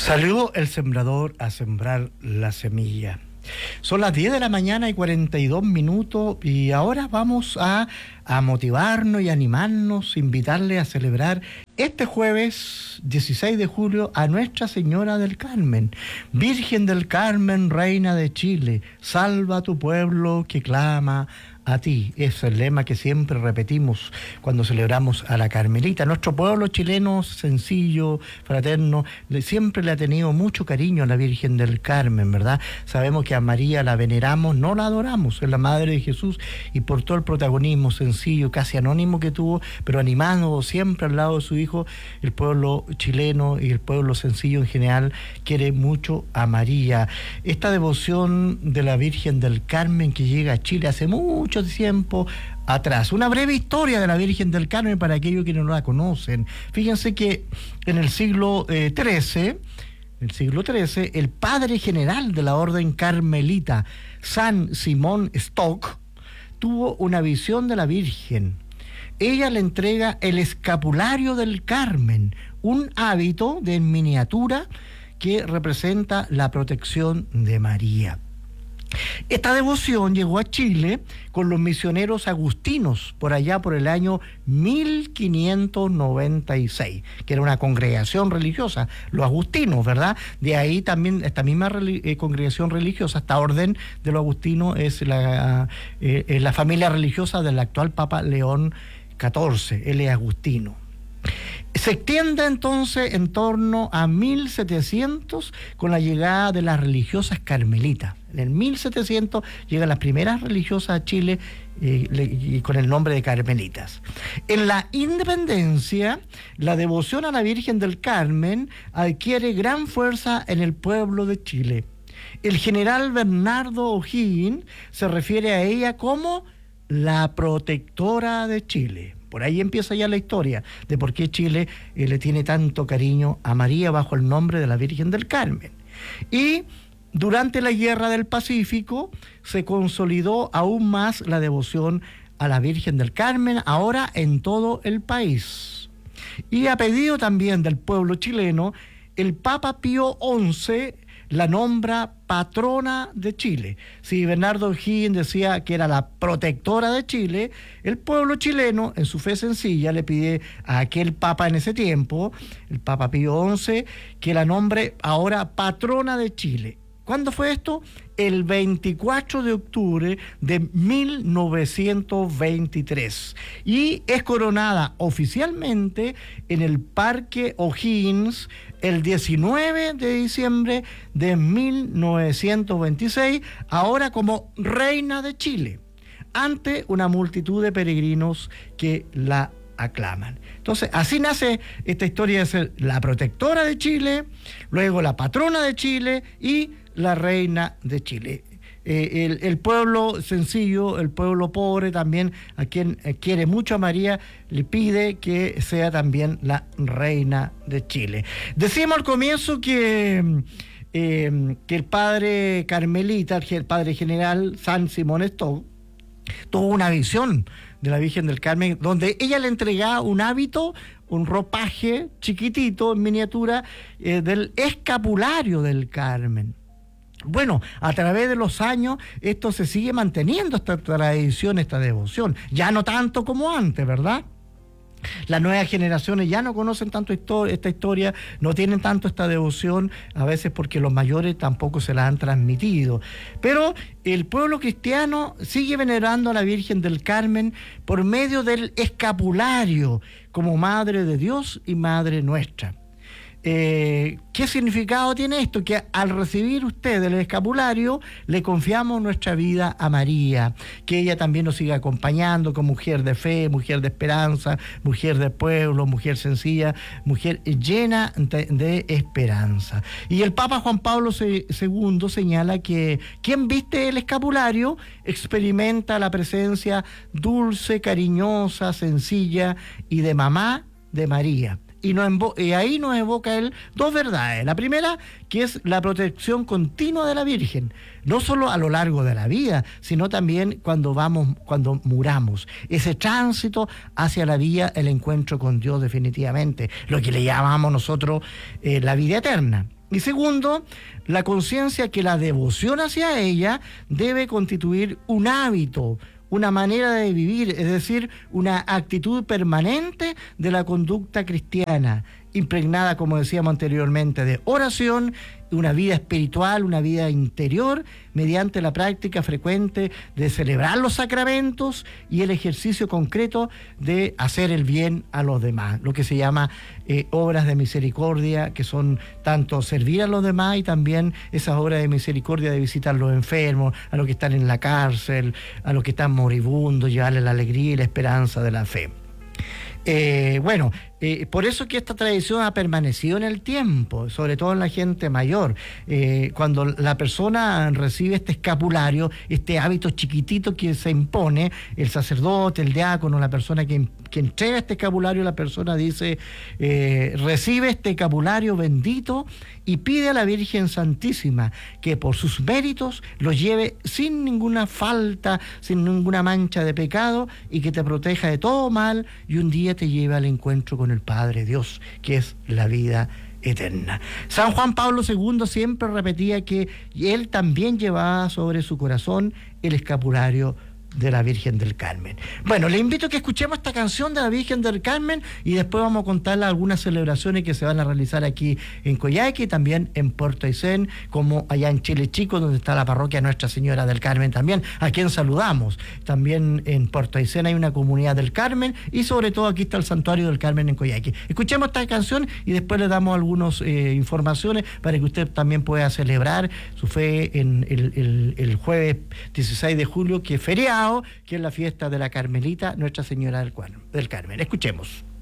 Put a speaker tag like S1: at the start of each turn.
S1: Salió el sembrador a sembrar la semilla. Son las 10 de la mañana y 42 minutos y ahora vamos a motivarnos y animarnos, invitarle a celebrar este jueves 16 de julio a Nuestra Señora del Carmen. Virgen del Carmen, Reina de Chile, salva a tu pueblo que clama a ti. Es el lema que siempre repetimos cuando celebramos a la Carmelita. Nuestro pueblo chileno, sencillo, fraterno, siempre le ha tenido mucho cariño a la Virgen del Carmen, ¿verdad? Sabemos que a María la veneramos, no la adoramos, es la Madre de Jesús, y por todo el protagonismo sencillo, casi anónimo que tuvo, pero animado siempre al lado de su hijo, el pueblo chileno y el pueblo sencillo en general quiere mucho a María. Esta devoción de la Virgen del Carmen que llega a Chile hace mucho tiempo atrás. Una breve historia de la Virgen del Carmen para aquellos que no la conocen. Fíjense que en el siglo XIII, el padre general de la orden carmelita, San Simón Stock, tuvo una visión de la Virgen. Ella le entrega el escapulario del Carmen, un hábito de miniatura que representa la protección de María. Esta devoción llegó a Chile con los misioneros agustinos por allá por el año 1596, que era una congregación religiosa, los agustinos, ¿verdad? De ahí también esta misma congregación religiosa, esta orden de los agustinos es la familia religiosa del actual Papa León XIV, él es agustino. Se extiende entonces en torno a 1700 con la llegada de las religiosas carmelitas. En el 1700 llegan las primeras religiosas a Chile y con el nombre de carmelitas. En la independencia, la devoción a la Virgen del Carmen adquiere gran fuerza en el pueblo de Chile. El general Bernardo O'Higgins se refiere a ella como la protectora de Chile. Por ahí empieza ya la historia de por qué Chile le tiene tanto cariño a María bajo el nombre de la Virgen del Carmen. Y durante la Guerra del Pacífico se consolidó aún más la devoción a la Virgen del Carmen, ahora en todo el país. Y a pedido también del pueblo chileno, el Papa Pío XI la nombra patrona de Chile. Si Bernardo O'Higgins decía que era la protectora de Chile, el pueblo chileno, en su fe sencilla, le pide a aquel papa en ese tiempo, el Papa Pío XI, que la nombre ahora patrona de Chile. ¿Cuándo fue esto? El 24 de octubre de 1923. Y es coronada oficialmente en el Parque O'Higgins el 19 de diciembre de 1926, ahora como Reina de Chile, ante una multitud de peregrinos que la aclaman. Entonces, así nace esta historia de ser la protectora de Chile, luego la patrona de Chile y la reina de Chile. El pueblo sencillo, el pueblo pobre también, a quien quiere mucho a María, le pide que sea también la reina de Chile. Decíamos al comienzo que el padre carmelita, el padre general San Simón Stock, tuvo una visión de la Virgen del Carmen, donde ella le entregaba un hábito, un ropaje chiquitito en miniatura del escapulario del Carmen. Bueno, a través de los años esto se sigue manteniendo, esta tradición, esta devoción, ya no tanto como antes, ¿verdad? Las nuevas generaciones ya no conocen tanto esta historia, no tienen tanto esta devoción, a veces porque los mayores tampoco se la han transmitido. Pero el pueblo cristiano sigue venerando a la Virgen del Carmen por medio del escapulario como Madre de Dios y Madre nuestra. ¿Qué significado tiene esto? Que al recibir usted el escapulario le confiamos nuestra vida a María, que ella también nos siga acompañando como mujer de fe, mujer de esperanza, mujer de pueblo, mujer sencilla, mujer llena de esperanza. Y el Papa Juan Pablo II señala que quien viste el escapulario experimenta la presencia dulce, cariñosa, sencilla y de mamá de María. Y ahí nos evoca él dos verdades. La primera, que es la protección continua de la Virgen, no solo a lo largo de la vida, sino también cuando muramos. Ese tránsito hacia la vía, el encuentro con Dios definitivamente, lo que le llamamos nosotros la vida eterna. Y segundo, la conciencia que la devoción hacia ella debe constituir un hábito, una manera de vivir, es decir, una actitud permanente de la conducta cristiana, impregnada, como decíamos anteriormente, de oración, una vida espiritual, una vida interior, mediante la práctica frecuente de celebrar los sacramentos y el ejercicio concreto de hacer el bien a los demás, lo que se llama obras de misericordia, que son tanto servir a los demás y también esas obras de misericordia de visitar a los enfermos, a los que están en la cárcel, a los que están moribundos, llevarles la alegría y la esperanza de la fe. Por eso que esta tradición ha permanecido en el tiempo, sobre todo en la gente mayor. Cuando la persona recibe este escapulario, este hábito chiquitito que se impone, el sacerdote, el diácono, la persona que entrega este escapulario, la persona dice, recibe este escapulario bendito y pide a la Virgen Santísima que por sus méritos lo lleve sin ninguna falta, sin ninguna mancha de pecado, y que te proteja de todo mal y un día te lleve al encuentro con el Padre Dios, que es la vida eterna. San Juan Pablo II siempre repetía que él también llevaba sobre su corazón el escapulario de la Virgen del Carmen. Bueno, le invito a que escuchemos esta canción de la Virgen del Carmen y después vamos a contarle algunas celebraciones que se van a realizar aquí en Coyhaique y también en Puerto Aysén, como allá en Chile Chico, donde está la parroquia Nuestra Señora del Carmen también, a quien saludamos. También en Puerto Aysén hay una comunidad del Carmen y sobre todo aquí está el Santuario del Carmen en Coyhaique. Escuchemos esta canción y después le damos algunas informaciones para que usted también pueda celebrar su fe en el jueves 16 de julio, que es feriado, que es la fiesta de la Carmelita, Nuestra Señora del Carmen. Escuchemos.